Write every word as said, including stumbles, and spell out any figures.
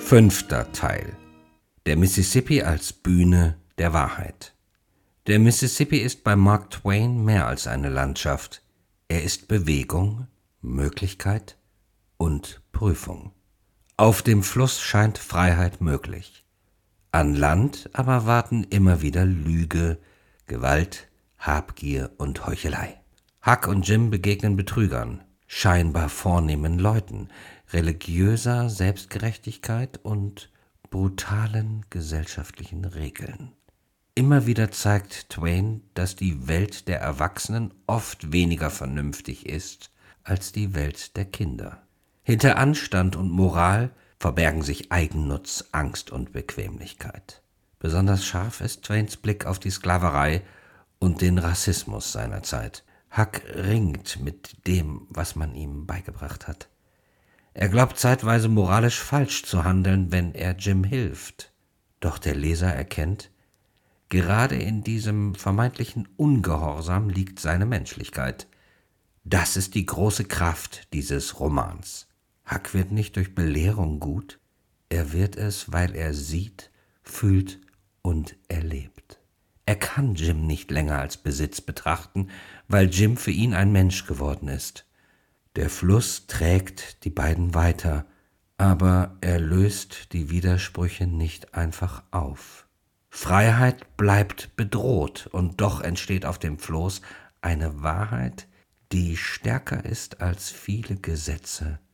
Fünfter Teil. Der Mississippi als Bühne der Wahrheit. Der Mississippi ist bei Mark Twain mehr als eine Landschaft. Er ist Bewegung, Möglichkeit und Prüfung. Auf dem Fluss scheint Freiheit möglich. An Land aber warten immer wieder Lüge, Gewalt, Habgier und Heuchelei. Huck und Jim begegnen Betrügern, scheinbar vornehmen Leuten, religiöser Selbstgerechtigkeit und brutalen gesellschaftlichen Regeln. Immer wieder zeigt Twain, dass die Welt der Erwachsenen oft weniger vernünftig ist als die Welt der Kinder. Hinter Anstand und Moral verbergen sich Eigennutz, Angst und Bequemlichkeit. Besonders scharf ist Twains Blick auf die Sklaverei und den Rassismus seiner Zeit. Huck ringt mit dem, was man ihm beigebracht hat. Er glaubt zeitweise moralisch falsch zu handeln, wenn er Jim hilft. Doch der Leser erkennt, gerade in diesem vermeintlichen Ungehorsam liegt seine Menschlichkeit. Das ist die große Kraft dieses Romans. Huck wird nicht durch Belehrung gut, er wird es, weil er sieht, fühlt und erlebt. Er kann Jim nicht länger als Besitz betrachten, weil Jim für ihn ein Mensch geworden ist. Der Fluss trägt die beiden weiter, aber er löst die Widersprüche nicht einfach auf. Freiheit bleibt bedroht, und doch entsteht auf dem Floß eine Wahrheit, die stärker ist als viele Gesetze